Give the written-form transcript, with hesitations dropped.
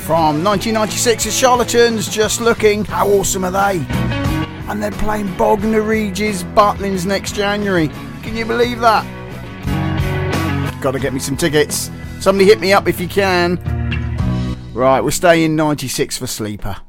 from 1996's Charlatans, Just Looking. How awesome are they? And they're playing Bognor Regis Butlins next January. Can you believe that? Got to get me some tickets. Somebody hit me up if you can. Right, we're staying 96 for Sleeper.